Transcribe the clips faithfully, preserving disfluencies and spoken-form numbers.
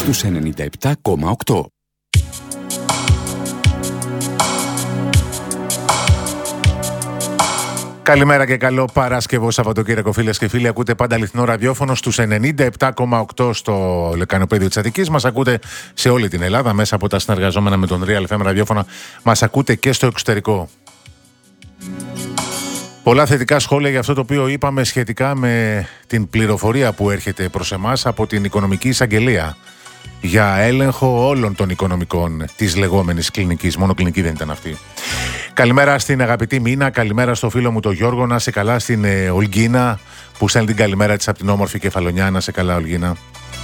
στους ενενήντα επτά κόμμα οκτώ. Καλημέρα και καλό Παράσκευο Σαββατοκύριακο, φίλες και φίλοι. Ακούτε πάντα αληθινό ραδιόφωνο στους ενενήντα επτά κόμμα οκτώ στο λεκανοπέδιο της Αττικής. Μας ακούτε σε όλη την Ελλάδα μέσα από τα συνεργαζόμενα με τον Real εφ εμ ραδιόφωνα. Μας ακούτε και στο εξωτερικό. Πολλά θετικά σχόλια για αυτό το οποίο είπαμε σχετικά με την πληροφορία που έρχεται προς εμάς από την Οικονομική Εισαγγελία για έλεγχο όλων των οικονομικών της λεγόμενης κλινικής. Μόνο κλινική δεν ήταν αυτή. Καλημέρα στην αγαπητή Μίνα, καλημέρα στο φίλο μου τον Γιώργο, να σε καλά, στην ε, Ολγίνα που στέλνει την καλημέρα της από την όμορφη Κεφαλονιά. Να σε καλά, Ολγίνα.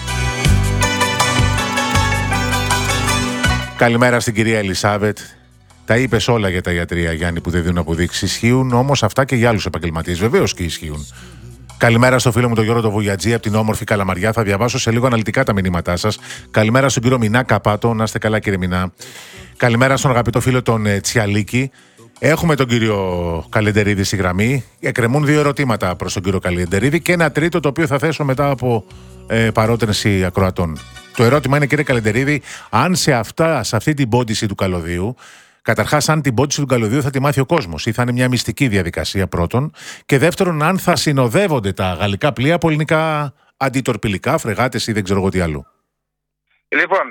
Καλημέρα στην κυρία Ελισάβετ. Τα είπες όλα για τα ιατρεία, Γιάννη, που δεν δίνουν αποδείξεις. Ισχύουν όμως αυτά και για άλλους επαγγελματίες. Βεβαίως και ισχύουν. Καλημέρα στο φίλο μου τον Γιώργο το Βουγιατζή από την όμορφη Καλαμαριά. Θα διαβάσω σε λίγο αναλυτικά τα μηνύματά σας. Καλημέρα στον κύριο Μινά Καπάτο. Να είστε καλά, κύριε Μινά. Καλημέρα στον αγαπητό φίλο τον ε, Τσιαλίκη. Έχουμε τον κύριο Καλεντερίδη στη γραμμή. Εκκρεμούν δύο ερωτήματα προς τον κύριο Καλεντερίδη και ένα τρίτο το οποίο θα θέσω μετά από ε, παρότρινση ακροατών. Το ερώτημα είναι, κύριε Καλεντερίδη, αν σε, αυτά, σε αυτή την πόντιση του καλωδίου, καταρχάς, αν την πόντιση του καλωδίου θα τη μάθει ο κόσμος ή θα είναι μια μυστική διαδικασία πρώτον, και δεύτερον, αν θα συνοδεύονται τα γαλλικά πλοία από ελληνικά αντιτορπιλικά, φρεγάτες ή δεν ξέρω εγώ τι άλλο. Λοιπόν,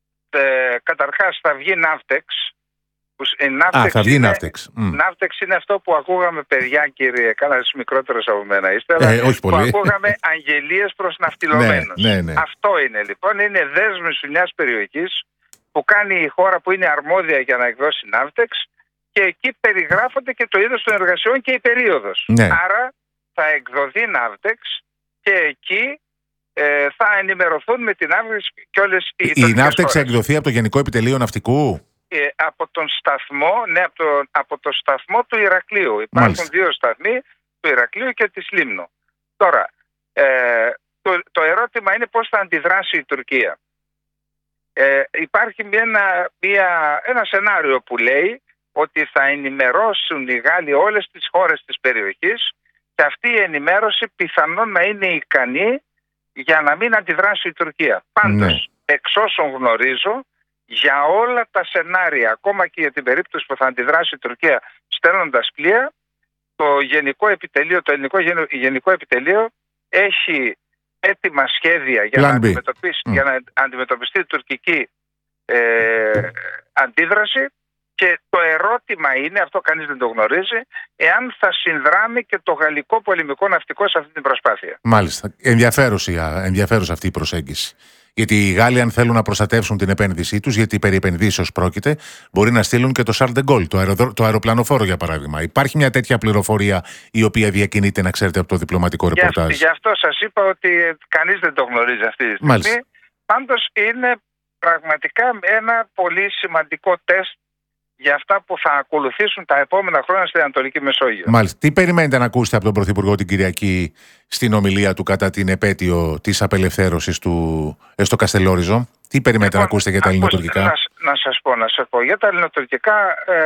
ε, καταρχάς θα βγει Ναύτεξ. Α, θα βγει Ναύτεξ. Ναύτεξ είναι αυτό που ακούγαμε, παιδιά, κύριε, κάνατε μικρότερος από μένα είστε, ε, όχι που πολύ. ακούγαμε αγγελίες προς ναυτιλωμένους. Ναι, ναι, ναι. Αυτό είναι λοιπόν, είναι δέσμευση μιας περιοχής που κάνει η χώρα που είναι αρμόδια για να εκδώσει Ναύτεξ, και εκεί περιγράφονται και το είδος των εργασιών και η περίοδος. Ναι. Άρα θα εκδοθεί Ναύτεξ και εκεί ε, θα ενημερωθούν με την Ναύτεξ και όλες οι Η Ναύτεξ θα εκδοθεί από το Γενικό Επιτελείο Ναυτικού. Ε, από τον σταθμό, ναι, από το, από το σταθμό του Ηρακλείου. Υπάρχουν Μάλιστα. δύο σταθμοί, του Ηρακλείου και της Λίμνου. Τώρα, ε, το, το ερώτημα είναι πώς θα αντιδράσει η Τουρκία. Ε, υπάρχει μια, μια, ένα σενάριο που λέει ότι θα ενημερώσουν οι Γάλλοι όλες τις χώρες της περιοχής και αυτή η ενημέρωση πιθανόν να είναι ικανή για να μην αντιδράσει η Τουρκία. Πάντως, ναι. εξ όσων γνωρίζω, για όλα τα σενάρια, ακόμα και για την περίπτωση που θα αντιδράσει η Τουρκία στέλνοντας πλοία, το Γενικό Επιτελείο, το Ελληνικό Γενικό Επιτελείο έχει έτοιμα σχέδια για, να αντιμετωπίσει, mm. για να αντιμετωπιστεί η τουρκική ε, αντίδραση, και το ερώτημα είναι, αυτό κανείς δεν το γνωρίζει, εάν θα συνδράμει και το γαλλικό πολεμικό ναυτικό σε αυτή την προσπάθεια. Μάλιστα. Ενδιαφέρουσα αυτή η προσέγγιση. Γιατί οι Γάλλοι, αν θέλουν να προστατεύσουν την επένδυσή τους, γιατί περί επενδύσεως πρόκειται, μπορεί να στείλουν και το Charles de Gaulle, το, αεροδρο... το αεροπλανοφόρο για παράδειγμα. Υπάρχει μια τέτοια πληροφορία η οποία διακινείται, να ξέρετε, από το διπλωματικό ρεπορτάζ. Γι' αυτό σας είπα ότι κανείς δεν το γνωρίζει αυτή τη στιγμή. Πάντως είναι πραγματικά ένα πολύ σημαντικό τεστ για αυτά που θα ακολουθήσουν τα επόμενα χρόνια στην Ανατολική Μεσόγειο. Μάλιστα. Τι περιμένετε να ακούσετε από τον Πρωθυπουργό την Κυριακή στην ομιλία του κατά την επέτειο της απελευθέρωσης του στο Καστελόριζο? Τι περιμένετε λοιπόν, να ακούσετε για τα ελληνοτουρκικά? Να, να σας πω, να σας πω. Για τα ελληνοτουρκικά ε,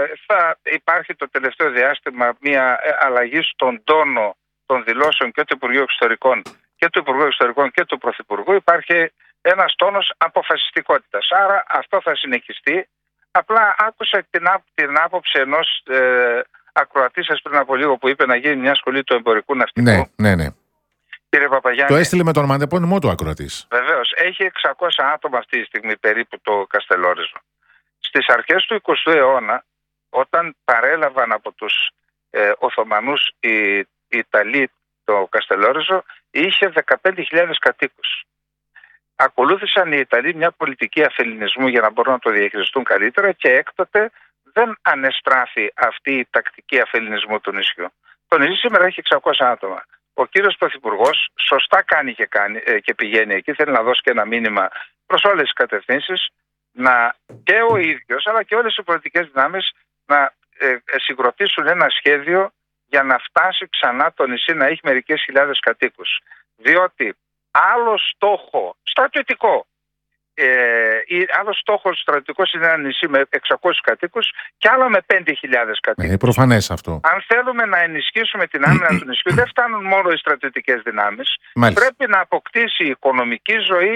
θα υπάρχει το τελευταίο διάστημα μια αλλαγή στον τόνο των δηλώσεων και του Υπουργείου Εξωτερικών και του Υπουργού Εξωτερικών και του Πρωθυπουργού. Υπάρχει ένας τόνος αποφασιστικότητας. Άρα αυτό θα συνεχιστεί. Απλά άκουσα την, την άποψη ενός ε, ακροατή σας πριν από λίγο που είπε να γίνει μια σχολή του εμπορικού ναυτικού. Ναι, ναι, ναι. Κύριε Παπαγιάννη. Το έστειλε με τον μαντεπώνυμό του ακροατής. Βεβαίως. Έχει εξακόσια άτομα αυτή τη στιγμή περίπου το Καστελόριζο. Στις αρχές του εικοστού αιώνα, όταν παρέλαβαν από τους ε, Οθωμανούς οι, οι Ιταλοί το Καστελόριζο, είχε δεκαπέντε χιλιάδες κατοίκους. Ακολούθησαν οι Ιταλοί μια πολιτική αφελινισμού για να μπορούν να το διαχειριστούν καλύτερα, και έκτοτε δεν ανεστράφει αυτή η τακτική αφελινισμού του νησιού. Το νησί σήμερα έχει εξακόσια άτομα. Ο κύριος Πρωθυπουργός σωστά κάνει και, κάνει και πηγαίνει εκεί, θέλει να δώσει και ένα μήνυμα προς όλες τις κατευθύνσεις, να και ο ίδιος αλλά και όλες οι πολιτικές δυνάμεις να ε, συγκροτήσουν ένα σχέδιο για να φτάσει ξανά το νησί να έχει μερικές χιλιάδες κατοίκους. Διότι άλλο στόχο στρατιωτικό, ε, άλλο στόχο στρατιωτικό είναι ένα νησί με εξακόσιους κατοίκους και άλλο με πέντε χιλιάδες κατοίκους. Είναι προφανές αυτό. Αν θέλουμε να ενισχύσουμε την άμυνα του νησιού, δεν φτάνουν μόνο οι στρατιωτικές δυνάμεις. Πρέπει να αποκτήσει η οικονομική ζωή,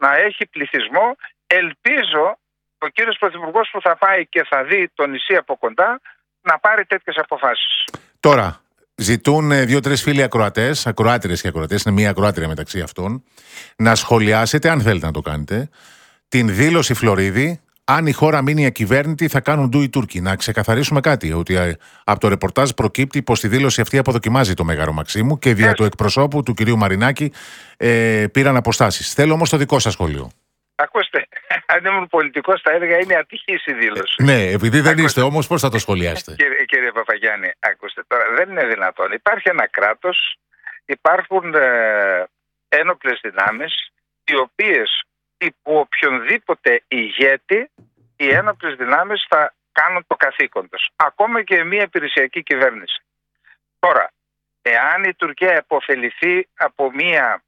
να έχει πληθυσμό. Ελπίζω ο κύριος Πρωθυπουργός που θα πάει και θα δει το νησί από κοντά να πάρει τέτοιες αποφάσεις. Τώρα, ζητούν δύο-τρεις φίλοι ακροατές, ακροάτηρες και ακροατές, είναι μία ακροάτηρια μεταξύ αυτών, να σχολιάσετε, αν θέλετε να το κάνετε, την δήλωση Φλωρίδη. Αν η χώρα μείνει ακυβέρνητη, θα κάνουν ντου οι Τούρκοι. Να ξεκαθαρίσουμε κάτι, ότι από το ρεπορτάζ προκύπτει πως τη δήλωση αυτή αποδοκιμάζει το Μέγαρο Μαξίμου και δια του εκπροσώπου του κυρίου Μαρινάκη ε, πήραν αποστάσεις. Θέλω όμως το δικό σας σχόλιο. Ακούστε, αν ήμουν πολιτικός θα έλεγα είναι ατυχής η δήλωση. Ναι, επειδή δεν ακούστε, είστε όμως, πώς θα το σχολιάσετε? Κύριε, κύριε Παπαγιάννη, ακούστε τώρα, δεν είναι δυνατόν. Υπάρχει ένα κράτος, υπάρχουν ε, ένοπλες δυνάμεις, οι οποίες υπό οποιονδήποτε ηγέτη οι ένοπλες δυνάμεις θα κάνουν το καθήκον τους. Ακόμα και μια υπηρεσιακή κυβέρνηση. Τώρα, εάν η Τουρκία επωφεληθεί από μια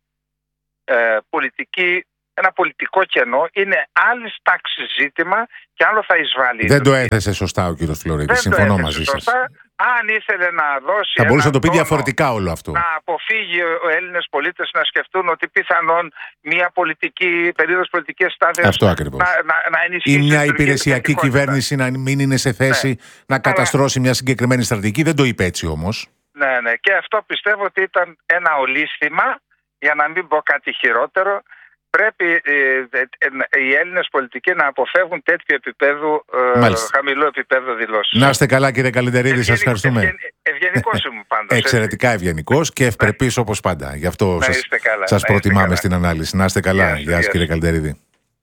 ε, πολιτική, ένα πολιτικό κενό, είναι άλλη τάξη ζήτημα και άλλο θα εισβάλλει. Δεν το έθεσε σωστά ο κύριος Φλωρίδης. Συμφωνώ μαζί σας. Αν ήθελε να δώσει. Θα μπορούσε να το πει διαφορετικά όλο αυτό. Να αποφύγει ο Έλληνες πολίτες να σκεφτούν ότι πιθανόν μια πολιτική, περίοδος πολιτικής στάδειας. Αυτό ακριβώς. Να, να, να ενισχύσει. Ή μια υπηρεσιακή κυβέρνηση να μην είναι σε θέση ναι. να καταστρώσει Αλλά... μια συγκεκριμένη στρατηγική. Δεν το είπε έτσι όμως. Ναι, ναι. Και αυτό πιστεύω ότι ήταν ένα ολίσθημα, για να μην πω κάτι χειρότερο. Πρέπει ε, ε, οι Έλληνες πολιτικοί να αποφεύγουν τέτοιο επίπεδο, ε, χαμηλό επίπεδο δηλώσεις. Να είστε καλά, κύριε Καλεντερίδη, σας ευχαριστούμε. Ευγεν, ευγενικός ήμουν πάντως. Εξαιρετικά ευγενικός και ευπρεπής όπως πάντα. Γι' αυτό σας, καλά, σας προτιμάμε καλά. Στην ανάλυση. Να είστε καλά. Γεια σας, κύριε Καλεντερίδη.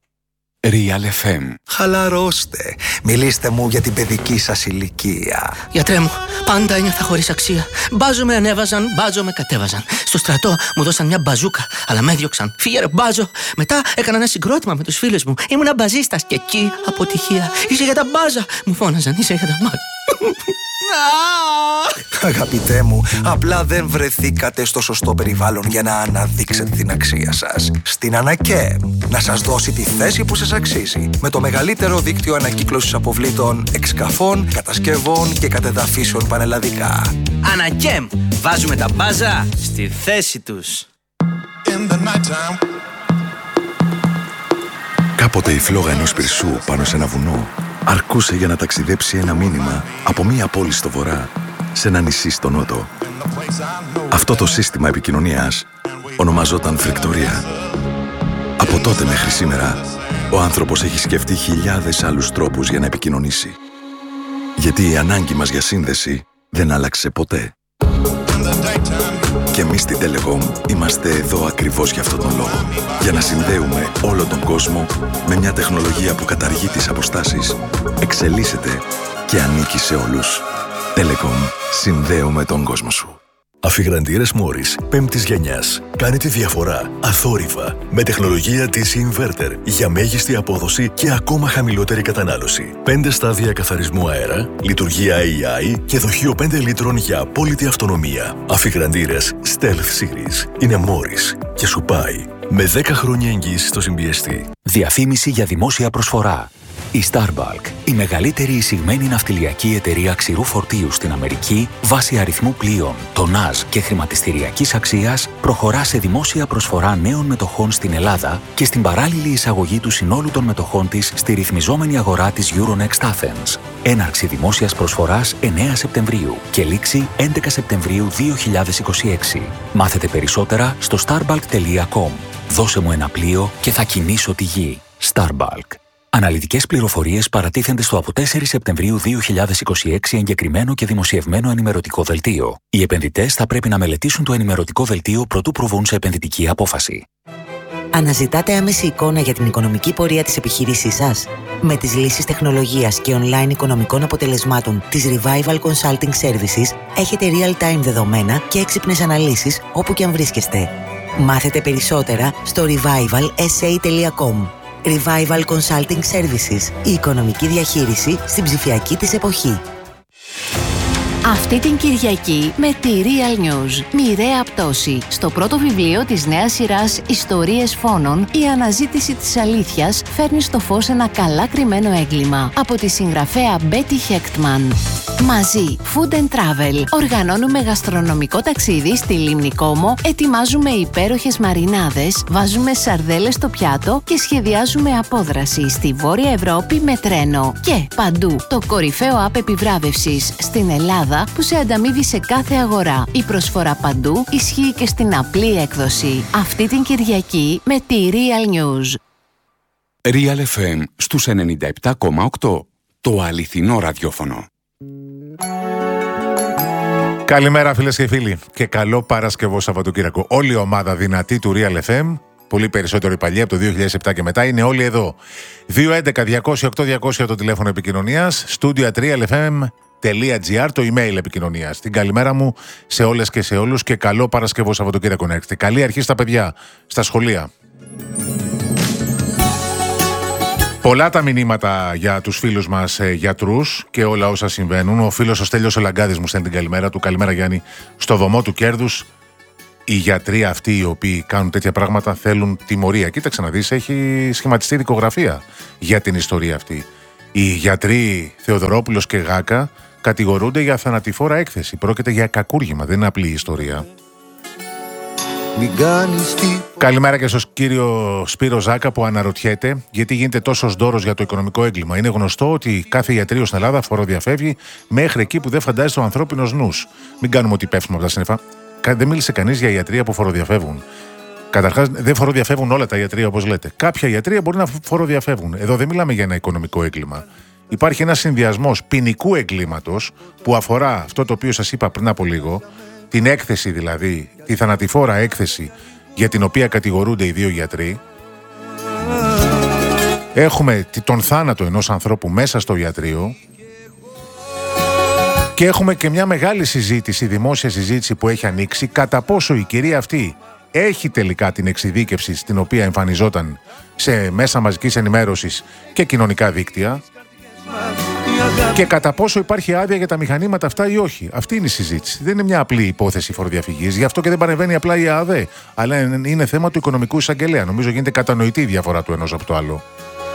Real εφ εμ. Χαλαρώστε. Μιλήστε μου για την παιδική σας ηλικία. Γιατρέ μου, πάντα ένιωθα χωρίς αξία. Μπάζο με ανέβαζαν, μπάζο με κατέβαζαν. Στο στρατό μου δώσαν μια μπαζούκα, αλλά με έδιωξαν. Φύγε ρε μπάζο. Μετά έκανα ένα συγκρότημα με τους φίλους μου. Ήμουνα μπαζίστας και εκεί αποτυχία. Είσαι για τα μπάζα. Μου φώναζαν, είσαι για τα μάτια. Αγαπητέ μου, απλά δεν βρεθήκατε στο σωστό περιβάλλον για να αναδείξετε την αξία σας. Στην ΑΝΑΚΕΜ, να σας δώσει τη θέση που σας αξίζει. Με το μεγαλύτερο δίκτυο ανακύκλωσης αποβλήτων, εξκαφών, κατασκευών και κατεδαφίσεων πανελλαδικά. ΑΝΑΚΕΜ, βάζουμε τα μπάζα στη θέση τους. Κάποτε η φλόγα ενός πυρσού πάνω σε ένα βουνό αρκούσε για να ταξιδέψει ένα μήνυμα από μία πόλη στο βορρά σε ένα νησί στο νότο. Αυτό το σύστημα επικοινωνίας ονομαζόταν φρικτορία. Από τότε μέχρι σήμερα, ο άνθρωπος έχει σκεφτεί χιλιάδες άλλους τρόπους για να επικοινωνήσει. Γιατί η ανάγκη μας για σύνδεση δεν άλλαξε ποτέ. Και εμείς στην Telecom είμαστε εδώ ακριβώς για αυτόν τον λόγο. Για να συνδέουμε όλο τον κόσμο με μια τεχνολογία που καταργεί τις αποστάσεις, εξελίσσεται και ανήκει σε όλους. Telecom. Συνδέουμε τον κόσμο σου. Αφιγραντήρες Morris πέμπτης γενιάς. Κάνει τη διαφορά αθόρυβα με τεχνολογία ντι σι Inverter για μέγιστη απόδοση και ακόμα χαμηλότερη κατανάλωση. πέντε στάδια καθαρισμού αέρα, λειτουργία έι άι και δοχείο πέντε λίτρων για απόλυτη αυτονομία. Αφιγραντήρες Stealth Series είναι Morris και σου πάει με δέκα χρόνια εγγύηση στο συμπιεστή. Διαφήμιση για δημόσια προσφορά. Η Starbulk, η μεγαλύτερη εισηγμένη ναυτιλιακή εταιρεία ξηρού φορτίου στην Αμερική, βάσει αριθμού πλοίων, τονάζ και χρηματιστηριακής αξίας, προχωρά σε δημόσια προσφορά νέων μετοχών στην Ελλάδα και στην παράλληλη εισαγωγή του συνόλου των μετοχών της στη ρυθμιζόμενη αγορά της Euronext Athens. Έναρξη δημόσιας προσφοράς εννέα Σεπτεμβρίου και λήξη έντεκα Σεπτεμβρίου δύο χιλιάδες είκοσι έξι. Μάθετε περισσότερα στο starbulk τελεία com. Δώσε μου ένα πλοίο και θα κινήσω τη γη. Starbulk. Αναλυτικές πληροφορίες παρατίθενται στο από τέσσερις Σεπτεμβρίου δύο χιλιάδες είκοσι έξι εγκεκριμένο και δημοσιευμένο ενημερωτικό δελτίο. Οι επενδυτές θα πρέπει να μελετήσουν το ενημερωτικό δελτίο προτού προβούν σε επενδυτική απόφαση. Αναζητάτε άμεση εικόνα για την οικονομική πορεία της επιχείρησής σας? Με τις λύσεις τεχνολογίας και online οικονομικών αποτελεσμάτων της Revival Consulting Services έχετε real-time δεδομένα και έξυπνες αναλύσεις όπου και αν βρίσκεστε. Μάθετε περισσότερα στο revival s a τελεία com. Revival Consulting Services. Η οικονομική διαχείριση στην ψηφιακή της εποχή. Αυτή την Κυριακή με τη Real News. Μοιραία πτώση. Στο πρώτο βιβλίο της νέας σειράς Ιστορίες Φόνων, η αναζήτηση της αλήθειας φέρνει στο φως ένα καλά κρυμμένο έγκλημα από τη συγγραφέα Μπέτι Χέκτμαν. Μαζί, Food and Travel. Οργανώνουμε γαστρονομικό ταξίδι στη Λίμνη Κόμο, ετοιμάζουμε υπέροχες μαρινάδες, βάζουμε σαρδέλες στο πιάτο και σχεδιάζουμε απόδραση στη Βόρεια Ευρώπη με τρένο. Και παντού, το κορυφαίο app επιβράβευσης στην Ελλάδα που σε ανταμείβει σε κάθε αγορά. Η προσφορά παντού ισχύει και στην απλή έκδοση. Αυτή την Κυριακή με τη Real News. Real εφ εμ στους ενενήντα επτά κόμμα οκτώ. Το αληθινό ραδιόφωνο. Καλημέρα φίλες και φίλοι και καλό Παρασκευό Σαββατοκύριακο. Όλη η ομάδα δυνατή του Real εφ εμ, πολύ περισσότερο οι παλιοί από το δύο χιλιάδες επτά και μετά, είναι όλοι εδώ. δύο έντεκα διακόσια οκτώ διακόσια το τηλέφωνο επικοινωνίας, studio at real f m dot g r το email επικοινωνίας. Την καλημέρα μου σε όλες και σε όλους και καλό Παρασκευό Σαββατοκύριακο να έχετε. Καλή αρχή στα παιδιά, στα σχολεία. Πολλά τα μηνύματα για τους φίλους μας ε, γιατρούς και όλα όσα συμβαίνουν. Ο φίλος ο Στέλιος ο Λαγκάδης μου στέλνει την καλημέρα του. Καλημέρα Γιάννη. Στο βωμό του κέρδους οι γιατροί αυτοί οι οποίοι κάνουν τέτοια πράγματα θέλουν τιμωρία. Κοίταξε να δεις, έχει σχηματιστεί δικογραφία για την ιστορία αυτή. Οι γιατροί Θεοδωρόπουλος και Γάκα κατηγορούνται για θανατηφόρα έκθεση. Πρόκειται για κακούργημα, δεν είναι απλή ιστορία. Καλημέρα και στον κύριο Σπύρο Ζάκα που αναρωτιέται γιατί γίνεται τόσος δώρος για το οικονομικό έγκλημα. Είναι γνωστό ότι κάθε ιατρείο στην Ελλάδα φοροδιαφεύγει μέχρι εκεί που δεν φαντάζεται ο ανθρώπινος νους. Μην κάνουμε ότι πέφτουμε από τα σύννεφα. Δεν μίλησε κανείς για ιατρεία που φοροδιαφεύγουν. Καταρχάς, δεν φοροδιαφεύγουν όλα τα ιατρεία όπως λέτε. Κάποια ιατρεία μπορεί να φοροδιαφεύγουν. Εδώ δεν μιλάμε για ένα οικονομικό έγκλημα. Υπάρχει ένας συνδυασμός ποινικού εγκλήματος που αφορά αυτό το οποίο σας είπα πριν από λίγο. Την έκθεση δηλαδή, τη θανατηφόρα έκθεση για την οποία κατηγορούνται οι δύο γιατροί. Έχουμε τον θάνατο ενός ανθρώπου μέσα στο ιατρείο και έχουμε και μια μεγάλη συζήτηση, δημόσια συζήτηση που έχει ανοίξει κατά πόσο η κυρία αυτή έχει τελικά την εξειδίκευση στην οποία εμφανιζόταν σε μέσα μαζικής ενημέρωσης και κοινωνικά δίκτυα και κατά πόσο υπάρχει άδεια για τα μηχανήματα αυτά ή όχι. Αυτή είναι η συζήτηση. Δεν είναι μια απλή υπόθεση φοροδιαφυγής, γι' αυτό και δεν παρεμβαίνει απλά η ΑΔΕ, αλλά είναι θέμα του οικονομικού εισαγγελέα. Νομίζω γίνεται κατανοητή η διαφορά του ενός από το άλλο.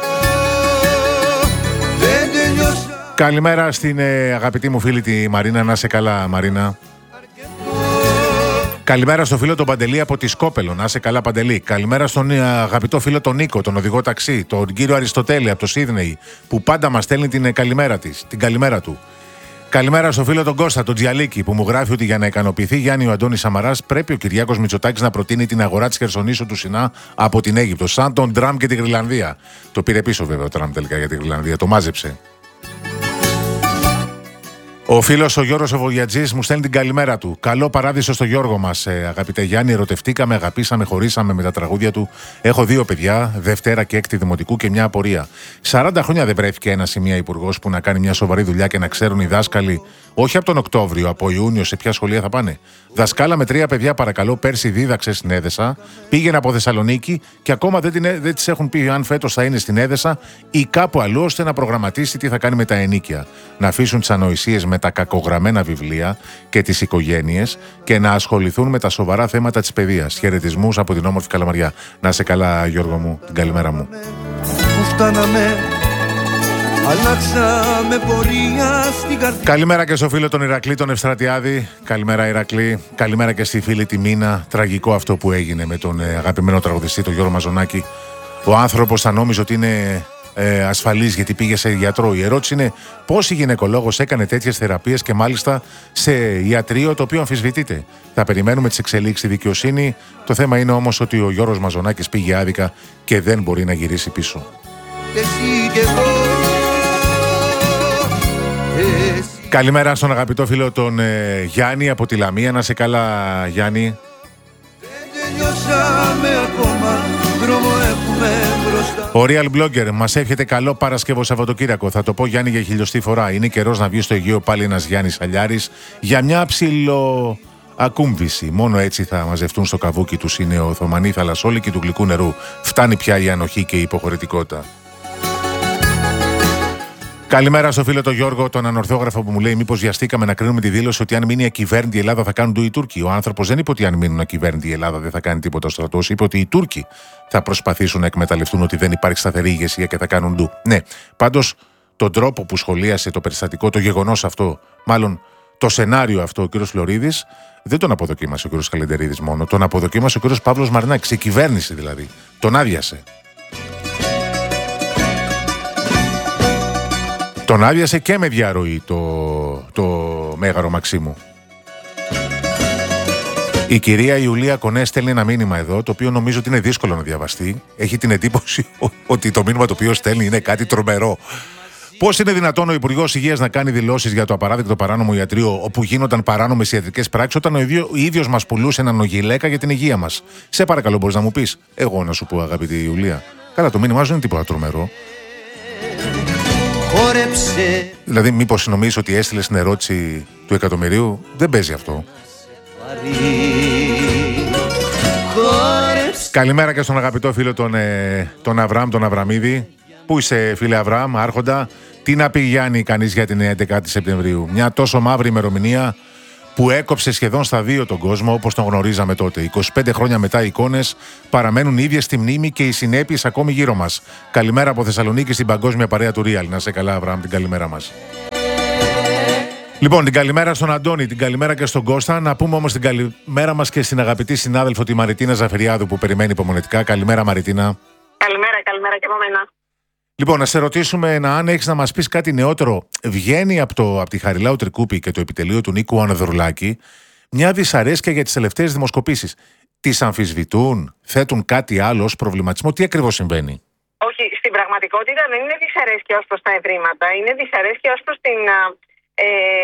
Καλημέρα στην ε, αγαπητή μου φίλη τη Μαρίνα. Να είσαι καλά Μαρίνα. Καλημέρα στο φίλο τον Παντελή από τη Σκόπελο. Να είσαι καλά Παντελή. Καλημέρα στον αγαπητό φίλο τον Νίκο, τον οδηγό ταξί, τον κύριο Αριστοτέλη από το Σίδνεϊ, που πάντα μας στέλνει την καλημέρα της, την καλημέρα του. Καλημέρα στο φίλο τον Κώστα, τον Τζιαλίκη, που μου γράφει ότι για να ικανοποιηθεί Γιάννη ο Αντώνης Σαμαράς πρέπει ο Κυριάκος Μητσοτάκης να προτείνει την αγορά της Χερσονήσου του Σινά από την Αίγυπτο, σαν τον Τραμπ και την Γρυλανδία. Το πήρε πίσω βέβαια ο Τραμπ τελικά για την Γρυλανδία, το μάζεψε. Ο φίλος ο Γιώργος ο Βογιατζής μου στέλνει την καλημέρα του. Καλό παράδεισο στο Γιώργο μας, ε, αγαπητέ Γιάννη. Ερωτευτήκαμε, αγαπήσαμε, χωρίσαμε με τα τραγούδια του. Έχω δύο παιδιά, Δευτέρα και Έκτη Δημοτικού και μια απορία. σαράντα χρόνια δεν βρέθηκε ένας ή μια υπουργός που να κάνει μια σοβαρή δουλειά και να ξέρουν οι δάσκαλοι, όχι από τον Οκτώβριο, από Ιούνιο, σε ποια σχολεία θα πάνε. Δασκάλα με τρία παιδιά, παρακαλώ, πέρσι δίδαξε στην Έδεσα, πήγαινε από Θεσσαλονίκη και ακόμα δεν, την, δεν της έχουν πει αν φέτος θα είναι στην Έδεσα ή κάπου αλλού ώστε να προγραμματίσει τι θα κάνει με τα ενίκια. Να αφήσουν τις ανοησίες με τα κακογραμμένα βιβλία και τις οικογένειες και να ασχοληθούν με τα σοβαρά θέματα της παιδείας. Χαιρετισμούς από την όμορφη Καλαμαριά. Να σε καλά Γιώργο μου, την καλημέρα μου. Καλημέρα και στο φίλο τον Ηρακλή, τον Ευστρατιάδη. Καλημέρα Ηρακλή. Καλημέρα και στη φίλη τη Μίνα. Τραγικό αυτό που έγινε με τον αγαπημένο τραγουδιστή, τον Γιώργο Μαζονάκη. Ο άνθρωπος θα νόμιζε ότι είναι ε, ασφαλής γιατί πήγε σε γιατρό. Η ερώτηση είναι πώς η γυναικολόγος έκανε τέτοιες θεραπείες και μάλιστα σε ιατρείο το οποίο αμφισβητείται. Θα περιμένουμε τις εξελίξεις στη δικαιοσύνη. Το θέμα είναι όμως ότι ο Γιώργος Μαζονάκης πήγε άδικα και δεν μπορεί να γυρίσει πίσω. Καλημέρα στον αγαπητό φίλο τον ε, Γιάννη από τη Λαμία. Να σε καλά Γιάννη. Ο Real Blogger μας εύχεται καλό Παρασκευό Σαββατοκύριακο. Θα το πω Γιάννη για χιλιοστή φορά. Είναι καιρός να βγει στο Αιγαίο πάλι ένας Γιάννης Αλιάρης για μια ψηλο ακούμβηση. Μόνο έτσι θα μαζευτούν στο καβούκι τους οι νεοοθωμανοί θαλασσόλικοι του γλυκού νερού. Φτάνει πια η ανοχή και η υποχωρητικότητα. Καλημέρα στο φίλο τον Γιώργο, τον ανορθόγραφο που μου λέει: μήπως βιαστήκαμε να κρίνουμε τη δήλωση ότι αν μείνει ακυβέρνητη η Ελλάδα θα κάνουν το οι Τούρκοι. Ο άνθρωπος δεν είπε ότι αν μείνουν ακυβέρνητη η Ελλάδα δεν θα κάνει τίποτα ο στρατός. Είπε ότι οι Τούρκοι θα προσπαθήσουν να εκμεταλλευτούν ότι δεν υπάρχει σταθερή ηγεσία και θα κάνουν ντου. Ναι, πάντως τον τρόπο που σχολίασε το περιστατικό, το γεγονός αυτό, μάλλον το σενάριο αυτό ο κ. Φλωρίδης, δεν τον αποδοκίμασε ο κ. Καλεντερίδης μόνο, τον αποδοκίμασε ο κ. Παύλος Μαρινάκης, η κυβέρνηση δηλαδή. Τον άδειασε. Τον άδειασε και με διαρροή το, το Μέγαρο Μαξίμου. Η κυρία Ιουλία Κονέ στέλνει ένα μήνυμα εδώ, το οποίο νομίζω ότι είναι δύσκολο να διαβαστεί. Έχει την εντύπωση ότι το μήνυμα το οποίο στέλνει είναι κάτι τρομερό. Πώς είναι δυνατόν ο Υπουργός Υγείας να κάνει δηλώσεις για το απαράδεκτο παράνομο ιατρείο, όπου γίνονταν παράνομες ιατρικές πράξεις, όταν ο, ίδιο, ο ίδιος μας πουλούσε έναν ογιλέκα για την υγεία μας? Σε παρακαλώ, μπορείς να μου πεις? Εγώ να σου πω, αγαπητή Ιουλία. Καλά, το μήνυμά σου δεν είναι τίποτα τρομερό. Χόρεψε. Δηλαδή, μήπως νομίζεις ότι έστειλε την ερώτηση του εκατομμυρίου? Δεν παίζει αυτό. Χόρεψε. Καλημέρα και στον αγαπητό φίλο τον, ε, τον Αβραάμ, τον Αβραμίδη. Πού είσαι, φίλε Αβραάμ, άρχοντα? Τι να πει Γιάννη κανείς για την έντεκα Σεπτεμβρίου? Μια τόσο μαύρη ημερομηνία που έκοψε σχεδόν στα δύο τον κόσμο όπως τον γνωρίζαμε τότε. είκοσι πέντε χρόνια μετά οι εικόνες παραμένουν ίδιες στη μνήμη και οι συνέπειες ακόμη γύρω μας. Καλημέρα από Θεσσαλονίκη στην παγκόσμια παρέα του Real. Να σε καλά, Αβραάμ, την καλημέρα μας. Λοιπόν, την καλημέρα στον Αντώνη, την καλημέρα και στον Κώστα. Να πούμε όμως την καλημέρα μας και στην αγαπητή συνάδελφο τη Μαριτίνα Ζαφυριάδου που περιμένει υπομονετικά. Καλημέρα, Μαριτίνα. Καλημέρα, καλημέρα και από μένα. Λοιπόν, να σε ρωτήσουμε να, αν έχεις να μας πεις κάτι νεότερο. Βγαίνει από, το, από τη Χαριλάου Τρικούπη και το επιτελείο του Νίκου Ανδρουλάκη μια δυσαρέσκεια για τις τελευταίες δημοσκοπήσεις. Τις αμφισβητούν, θέτουν κάτι άλλο ως προβληματισμό? Τι ακριβώς συμβαίνει? Όχι, στην πραγματικότητα δεν είναι δυσαρέσκεια ως προς τα ευρήματα. Είναι δυσαρέσκεια ως προς την ε,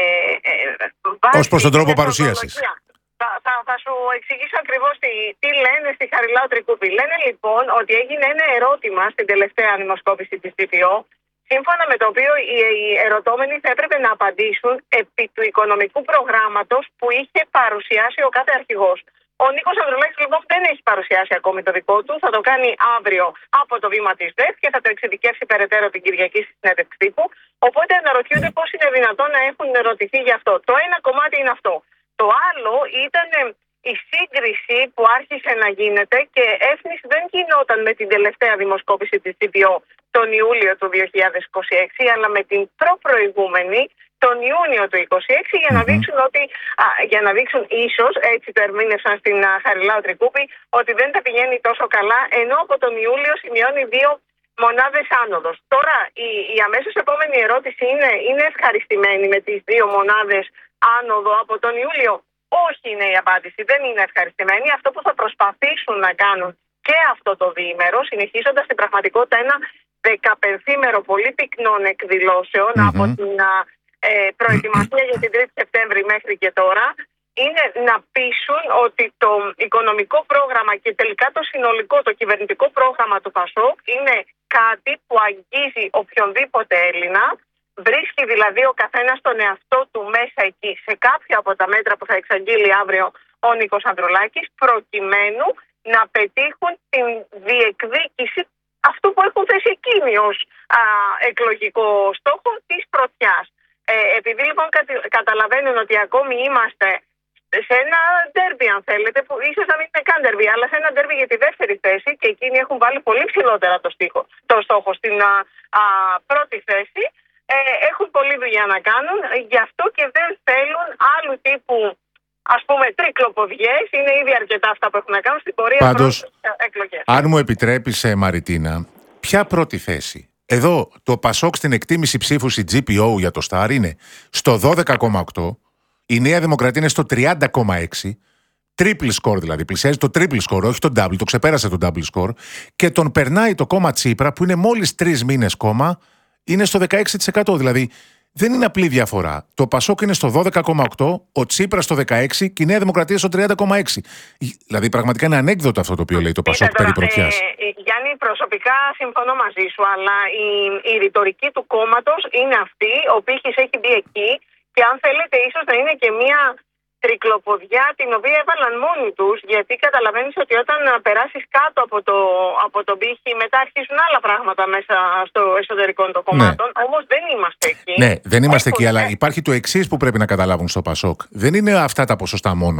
ε, ως προς τον τρόπο παρουσίασης. Θα, θα, θα σου εξηγήσω ακριβώς τι, τι λένε στη Χαριλάου Τρικούπη. Λένε λοιπόν ότι έγινε ένα ερώτημα στην τελευταία δημοσκόπηση της ΤΥΠΙΟ, σύμφωνα με το οποίο οι, οι ερωτώμενοι θα έπρεπε να απαντήσουν επί του οικονομικού προγράμματος που είχε παρουσιάσει ο κάθε αρχηγός. Ο Νίκος Ανδρουλάκης λοιπόν δεν έχει παρουσιάσει ακόμη το δικό του. Θα το κάνει αύριο από το βήμα της ΔΕΘ και θα το εξειδικεύσει περαιτέρω την Κυριακή στη συνέντευξη τύπου. Οπότε αναρωτιούνται πώς είναι δυνατόν να έχουν ερωτηθεί γι' αυτό. Το ένα κομμάτι είναι αυτό. Το άλλο ήταν η σύγκριση που άρχισε να γίνεται και έφνηση δεν γινόταν με την τελευταία δημοσκόπηση της ΤΥΠΙΟ τον Ιούλιο του δύο χιλιάδες είκοσι έξι, αλλά με την προπροηγούμενη τον Ιούνιο του είκοσι έξι, για να δείξουν ότι, α, για να δείξουν ίσως, έτσι το ερμήνευσαν στην α, Χαριλάου Τρικούπη, ότι δεν τα πηγαίνει τόσο καλά, ενώ από τον Ιούλιο σημειώνει δύο μονάδες άνοδος. Τώρα η, η αμέσως επόμενη ερώτηση είναι, είναι ευχαριστημένη με τις δύο μονάδες άνοδο από τον Ιούλιο? Όχι είναι η απάντηση, δεν είναι ευχαριστημένοι. Αυτό που θα προσπαθήσουν να κάνουν και αυτό το διήμερο, συνεχίζοντας στην πραγματικότητα ένα δεκαπενθήμερο πολύ πυκνών εκδηλώσεων mm-hmm. από την ε, προετοιμασία για την τρίτη Σεπτέμβρη μέχρι και τώρα, είναι να πείσουν ότι το οικονομικό πρόγραμμα και τελικά το συνολικό, το κυβερνητικό πρόγραμμα του ΠΑΣΟΚ είναι κάτι που αγγίζει οποιονδήποτε Έλληνα. Βρίσκει δηλαδή ο καθένας τον εαυτό του μέσα εκεί σε κάποια από τα μέτρα που θα εξαγγείλει αύριο ο Νίκος Ανδρουλάκης, προκειμένου να πετύχουν την διεκδίκηση αυτού που έχουν θέσει εκείνοι ως α, εκλογικό στόχο της πρωτιάς. Ε, επειδή λοιπόν κατη, καταλαβαίνουν ότι ακόμη είμαστε σε ένα ντέρμπι, αν θέλετε, που ίσως να μην είναι καν ντέρμπι, αλλά σε ένα ντέρμπι για τη δεύτερη θέση, και εκείνοι έχουν βάλει πολύ ψηλότερα το, στίχο, το στόχο στην α, α, πρώτη θέση. Ε, έχουν πολλή δουλειά να κάνουν, γι' αυτό και δεν θέλουν άλλου τύπου, ας πούμε, τρικλοποδιές. Είναι ήδη αρκετά αυτά που έχουν να κάνουν στην πορεία προς εκλογές. Αν μου επιτρέπεις, Μαριτίνα, ποια πρώτη θέση? Εδώ το ΠΑΣΟΚ στην εκτίμηση ψήφου στη τζι πι ο για το Σταρ είναι στο δώδεκα κόμμα οκτώ, η Νέα Δημοκρατία είναι στο τριάντα κόμμα έξι, triple score δηλαδή, πλησιάζει το triple score, όχι το double, το ξεπέρασε το double score, και τον περνάει το κόμμα Τσίπρα που είναι μόλις τρεις μήνες κόμμα, είναι στο δεκαέξι τοις εκατό. Δηλαδή δεν είναι απλή διαφορά. Το ΠΑΣΟΚ είναι στο δώδεκα κόμμα οκτώ, ο Τσίπρας στο δεκαέξι και η Νέα Δημοκρατία στο τριάντα κόμμα έξι. Δηλαδή πραγματικά είναι ανέκδοτο αυτό το οποίο λέει το ΠΑΣΟΚ περί πρωτιάς. Ε, ε, Γιάννη, προσωπικά συμφωνώ μαζί σου, αλλά η, η ρητορική του κόμματος είναι αυτή, ο πύχης έχει μπει εκεί και αν θέλετε ίσως να είναι και μία τρικλοποδιά την οποία έβαλαν μόνοι τους, γιατί καταλαβαίνεις ότι όταν περάσεις κάτω από, το, από τον πύχη μετά αρχίζουν άλλα πράγματα μέσα στο εσωτερικό των κομμάτων, ναι. Όμως δεν είμαστε εκεί. Ναι, δεν είμαστε Έχουν, εκεί, αλλά υπάρχει το εξής που πρέπει να καταλάβουν στο ΠΑΣΟΚ. Δεν είναι αυτά τα ποσοστά μόνο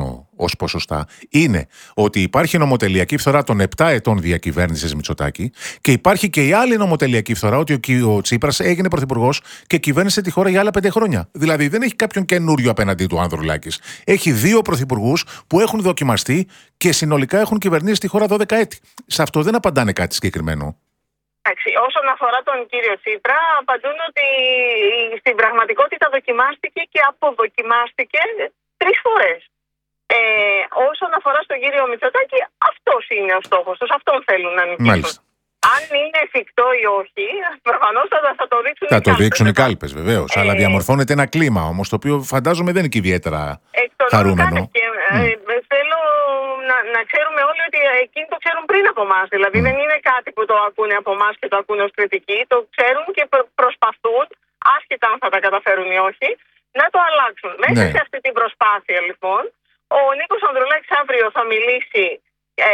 ως ποσοστά είναι ότι υπάρχει νομοτελειακή φθορά των επτά ετών διακυβέρνησης Μητσοτάκη και υπάρχει και η άλλη νομοτελειακή φθορά ότι ο Τσίπρας έγινε πρωθυπουργός και κυβέρνησε τη χώρα για άλλα πέντε χρόνια. Δηλαδή δεν έχει κάποιον καινούριο απέναντί του Ανδρουλάκης. Έχει δύο πρωθυπουργούς που έχουν δοκιμαστεί και συνολικά έχουν κυβερνήσει τη χώρα δώδεκα έτη. Σε αυτό δεν απαντάνε κάτι συγκεκριμένο. Όσον αφορά τον κύριο Τσίπρα, απαντούν ότι στην πραγματικότητα δοκιμάστηκε και αποδοκιμάστηκε τρεις φορές. Ε, όσον αφορά στον κύριο Μητσοτάκη, αυτός είναι ο στόχος τους, αυτόν θέλουν να νικήσουν. Μάλιστα. Αν είναι εφικτό ή όχι, προφανώς θα, θα το δείξουν θα οι κάλπες. Θα το δείξουν οι κάλπες, βεβαίως. Ε, αλλά διαμορφώνεται ένα κλίμα όμως, το οποίο φαντάζομαι δεν είναι και ιδιαίτερα χαρούμενο. Και, mm. ε, θέλω να, να ξέρουμε όλοι ότι εκείνοι το ξέρουν πριν από εμάς. Δηλαδή mm. δεν είναι κάτι που το ακούνε από εμάς και το ακούνε ως κριτική. Το ξέρουν και προσπαθούν, άσχετα αν θα τα καταφέρουν ή όχι, να το αλλάξουν. Μέσα ναι. σε αυτή την προσπάθεια λοιπόν, ο Νίκος Ανδρουλάκης αύριο θα μιλήσει ε,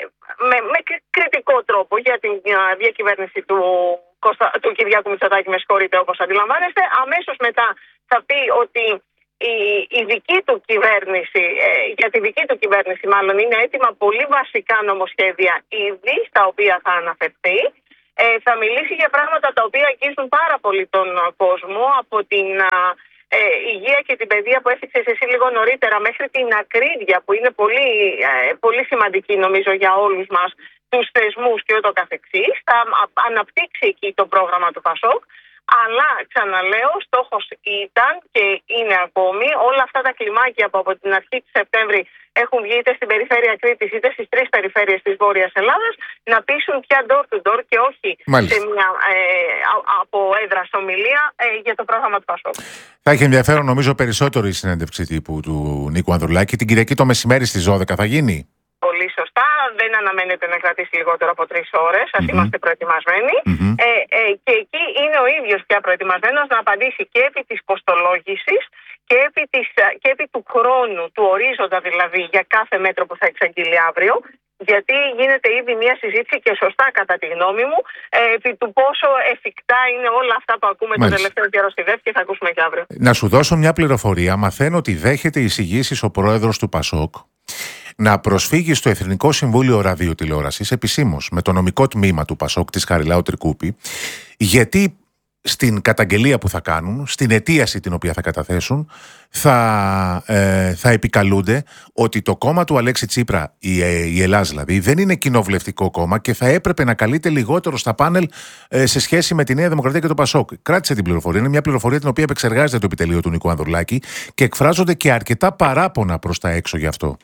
με, με κριτικό τρόπο για την διακυβέρνηση του, Κώστα, του Κυριάκου Μητσοτάκη, με συγχωρείτε, όπως αντιλαμβάνεστε. Αμέσως μετά θα πει ότι η, η δική του κυβέρνηση, ε, για τη δική του κυβέρνηση μάλλον, είναι έτοιμα πολύ βασικά νομοσχέδια ήδη στα οποία θα αναφερθεί. Ε, θα μιλήσει για πράγματα τα οποία αγγίζουν πάρα πολύ τον κόσμο, από την ε, υγεία και την παιδεία που έθιξες εσύ λίγο νωρίτερα, μέχρι την ακρίβεια που είναι πολύ, ε, πολύ σημαντική νομίζω για όλους μας, τους θεσμούς και ούτω καθεξής. Θα αναπτύξει εκεί το πρόγραμμα του ΠΑΣΟΚ. Αλλά, ξαναλέω, στόχος ήταν και είναι ακόμη όλα αυτά τα κλιμάκια που από την αρχή του Σεπτέμβρη έχουν βγει είτε στην περιφέρεια Κρήτης είτε στις τρεις περιφέρειες της Βόρειας Ελλάδας να πείσουν πια door to door και όχι Μάλιστα. σε μια ε, από έδρα ομιλία ε, για το πρόγραμμα του ΠΑΣΟΚ. Θα έχει ενδιαφέρον νομίζω περισσότερο η συνέντευξη τύπου του Νίκου Ανδρουλάκη. Την Κυριακή το μεσημέρι στις δώδεκα θα γίνει. Πολύ σωστά. Δεν αναμένεται να κρατήσει λιγότερο από τρεις ώρες. Ας mm-hmm. είμαστε προετοιμασμένοι. Mm-hmm. Ε, ε, και εκεί είναι ο ίδιος πια προετοιμασμένος να απαντήσει και επί της κοστολόγησης και επί, της, και επί του χρόνου, του ορίζοντα δηλαδή, για κάθε μέτρο που θα εξαγγείλει αύριο. Γιατί γίνεται ήδη μια συζήτηση και σωστά κατά τη γνώμη μου ε, επί του πόσο εφικτά είναι όλα αυτά που ακούμε Μάλιστα. το τελευταίο καιρό στη ΔΕΦ και θα ακούσουμε και αύριο. Να σου δώσω μια πληροφορία. Μαθαίνω ότι δέχεται εισηγήσεις ο πρόεδρος του ΠΑΣΟΚ να προσφύγει στο Εθνικό Συμβούλιο Ραδιοτηλεόρασης επισήμως με το νομικό τμήμα του ΠΑΣΟΚ της Χαριλάου Τρικούπη, γιατί στην καταγγελία που θα κάνουν, στην αιτίαση την οποία θα καταθέσουν, θα, ε, θα επικαλούνται ότι το κόμμα του Αλέξη Τσίπρα, η, ε, η Ελλάς δηλαδή, δεν είναι κοινοβουλευτικό κόμμα και θα έπρεπε να καλείται λιγότερο στα πάνελ ε, σε σχέση με τη Νέα Δημοκρατία και το ΠΑΣΟΚ. Κράτησε την πληροφορία. Είναι μια πληροφορία την οποία επεξεργάζεται το επιτελείο του Νίκου Ανδρουλάκη και εκφράζονται και αρκετά παράπονα προς τα έξω γι' αυτό.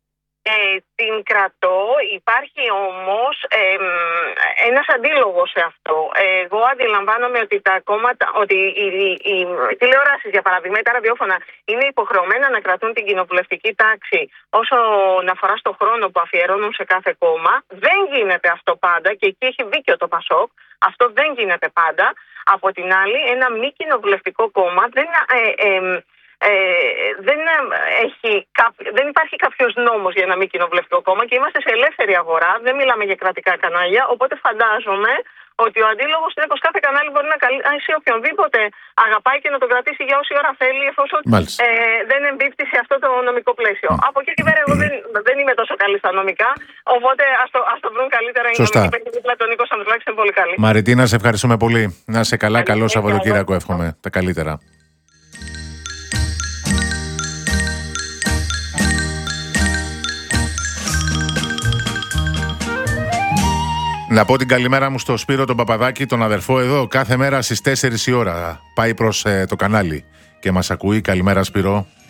Ε, την κρατώ, υπάρχει όμως ε, ένας αντίλογος σε αυτό. Εγώ αντιλαμβάνομαι ότι τα κόμματα, ότι οι, οι, οι τηλεοράσεις για παράδειγμα, τα ραδιόφωνα είναι υποχρεωμένα να κρατούν την κοινοβουλευτική τάξη όσον αφορά στο χρόνο που αφιερώνουν σε κάθε κόμμα. Δεν γίνεται αυτό πάντα και εκεί έχει δίκιο το ΠΑΣΟΚ. Αυτό δεν γίνεται πάντα. Από την άλλη, ένα μη κοινοβουλευτικό κόμμα δεν... Ε, ε, Ε, δεν, έχει, δεν υπάρχει κάποιος νόμος για ένα μη κοινοβουλευτικό κόμμα και είμαστε σε ελεύθερη αγορά, δεν μιλάμε για κρατικά κανάλια, οπότε φαντάζομαι ότι ο αντίλογος είναι πως κάθε κανάλι μπορεί να καλέσει οποιονδήποτε αγαπάει και να τον κρατήσει για όση ώρα θέλει, εφόσον ε, δεν εμπίπτει σε αυτό το νομικό πλαίσιο. Mm. Από εκεί και πέρα, εγώ δεν, δεν είμαι τόσο καλή στα νομικά, οπότε ας το, ας το βρουν καλύτερα οι νομικοί παίκτες. Ο Νίκος Ανδρουλάκης είναι πολύ καλή. Μαριτίνα, σε ευχαριστούμε πολύ. Να είσαι καλά, καλό Σαββατοκύριακο, εύχομαι. Τα καλύτερα. Να πω την καλημέρα μου στο Σπύρο τον Παπαδάκη, τον αδερφό εδώ, κάθε μέρα στις τέσσερις η ώρα. Πάει προς ε, το κανάλι και μας ακούει. Καλημέρα Σπύρο.